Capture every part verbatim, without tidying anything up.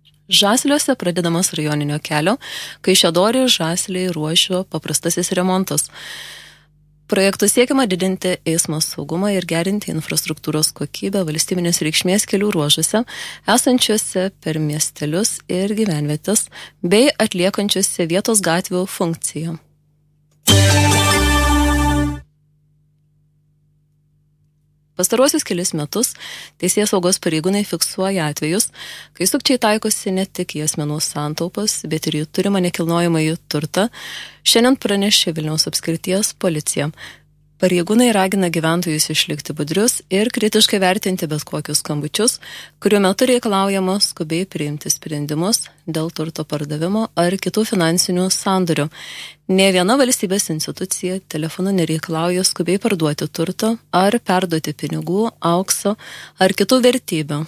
Žasliuose pradedamas rajoninio kelio Kaišiadorių Žasliai ruožio paprastasis remontas. Projektu siekiama didinti eismo saugumą ir gerinti infrastruktūros kokybę valstybinės reikšmės kelių ruožuose, esančiuose per miestelius ir gyvenvietes, bei atliekančiuose vietos gatvių funkciją. Pastaruosius kelis metus teisėsaugos pareigūnai fiksuoja atvejus, kai sukčiai taikosi ne tik į asmenų santaupas, bet ir į turimą nekilnojamąjį turtą. Šiandien pranešė Vilniaus apskrities policija. Pareigūnai ragina gyventojus išlikti budrius ir kritiškai vertinti bet kokius skambučius, kuriuo metu reikalaujama skubiai priimti sprendimus dėl turto pardavimo ar kitų finansinių sandorių. Nė viena valstybės institucija telefonu nereikalauja skubiai parduoti turto ar perduoti pinigų, aukso ar kitų vertybių.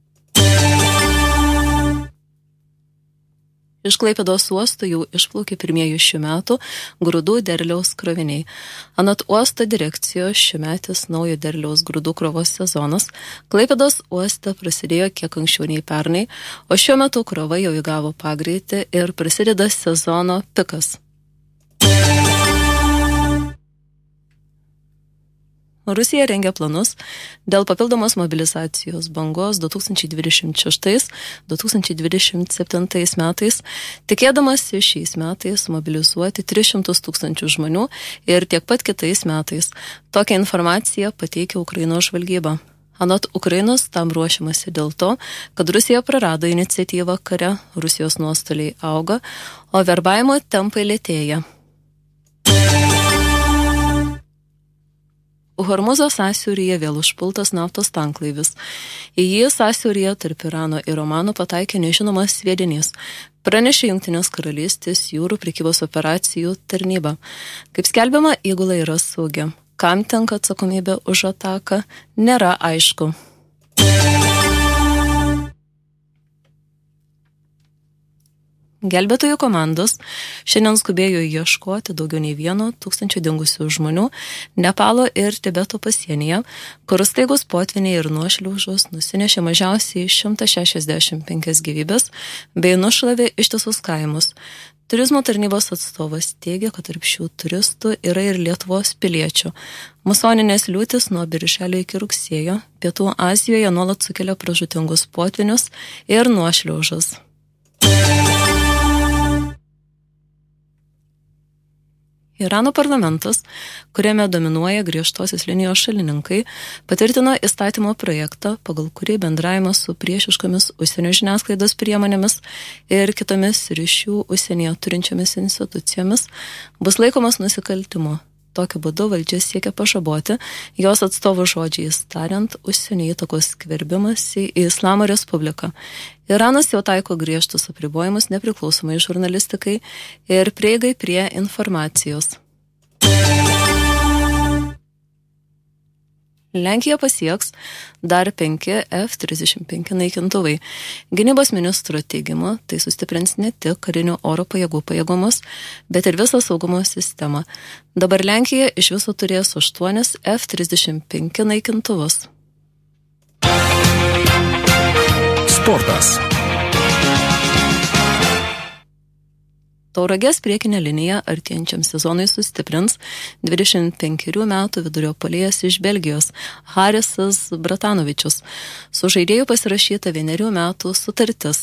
Iš Klaipėdos uosto jau išplaukė pirmieji šių metų grūdų derliaus kroviniai. Anot uosto direkcijos šiųmetis naujo derliaus grūdų krovos sezonas Klaipėdos uoste prasidėjo kiek anksčiau nei pernai, o šiuo metu krova jau įgavo pagreitį ir prasideda sezono pikas. Rusija rengia planus dėl papildomos mobilizacijos bangos du tūkstančiai dvidešimt šeštais - du tūkstančiai dvidešimt septintais metais, tikėdamasi šiais metais mobilizuoti tris šimtus tūkstančių žmonių ir tiek pat kitais metais. Tokią informaciją pateikia Ukrainos žvalgyba. Anot Ukrainos tam ruošiamasi dėl to, kad Rusija prarado iniciatyvą kare, Rusijos nuostoliai auga, o verbavimo tempai lėtėja. Hormuzo sąsiauryje vėl užpultas naftos tanklaivis. Į jį sąsiauryje tarp Irano ir Omano pataikė nežinomas sviedinys, pranešė Jungtinės karalystės jūrų prekybos operacijų tarnyba. Kaip skelbiama, įgula yra saugi. Kam tenka atsakomybė už ataką, nėra aišku. Gelbėtojų komandos šiandien skubėjo ieškoti daugiau nei vieno tūkstančio dingusių žmonių Nepalo ir Tibeto pasienyje, kur staigus potviniai ir nuošliaužos nusinešė mažiausiai šimtą šešiasdešimt penkias gyvybes bei nušlavė ištisus kaimus. Turizmo tarnybos atstovas teigia, kad tarp šių turistų yra ir Lietuvos piliečių. Musoninės liūtys nuo birželio iki rugsėjo Pietų Azijoje nuolat sukelia pražūtingus potvinius ir nuošliaužas. Irano parlamentas, kuriame dominuoja griežtosios linijos šalininkai, patvirtino įstatymo projektą, pagal kurį bendravimas su priešiškomis užsienio žiniasklaidos priemonėmis ir kitomis ryšių užsienyje turinčiomis institucijomis bus laikomas nusikaltimu. Tokiu būdu valdžia siekia pažaboti jos atstovų žodžiais tariant užsienio įtakos skverbimąsi į Islamo Respubliką. Iranas jau taiko griežtus apribojimus nepriklausomai žurnalistikai ir prieigai prie informacijos. Lenkija pasieks dar penki F trisdešimt penki naikintuvai. Gynybos ministro teigimu, tai sustiprins ne tik karinių oro pajėgų pajėgumus, bet ir visą saugumo sistemą. Dabar Lenkija iš viso turės aštuonis F trisdešimt penki naikintuvus. Sportas. Tauragės priekinė linija artėjančiam sezonui sustiprins dvidešimt penkerių metų vidurio puolėjas iš Belgijos Harisas Bratanovičius. Su žaidėju pasirašyta vienerių metų sutartis.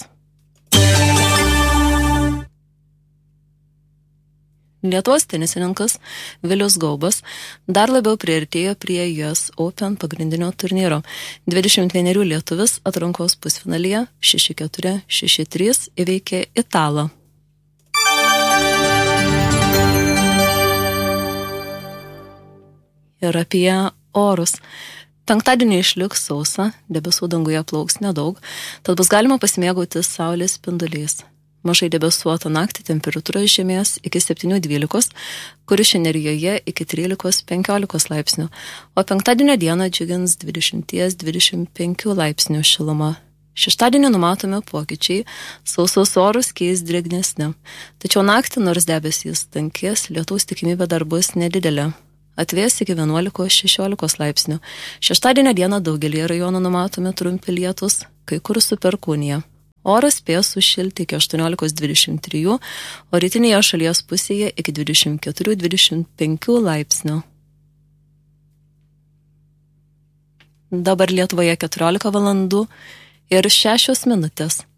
Lietuvos tenisininkas Vilius Gaubas dar labiau priartėjo prie U S Open pagrindinio turnyro. dvidešimt vienerių lietuvis atrankos pusfinalyje šeši keturi šeši trys įveikė Italą. Ir apie orus. Penktadienį išliks sausa, debesų danguje plauks nedaug, tad bus galima pasimėgauti saulės spinduliais. Mažai debesuotą naktį temperatūra žemės iki septynių dvylikos, Kuršių Nerijoje iki trylikos penkiolikos laipsnių, o penktadienio dieną džiugins dvidešimt dvidešimt penki laipsnių šiluma. Šeštadienį numatomi pokyčiai, sausos orus keis drėgnesni. Tačiau naktį, nors debesys tankės, lietaus tikimybė dar bus nedidelė. Atvės iki vienuolikos šešiolikos laipsnių. Šeštadienio dieną daugelį rajonų numatomi trumpi lietūs, kai kur su perkūnija. Oras spės sušilti iki aštuoniolika dvidešimt trys, o rytinėje šalies pusėje iki dvidešimt keturi dvidešimt penki laipsnių. Dabar Lietuvoje keturiolika valandų ir šešios minutės.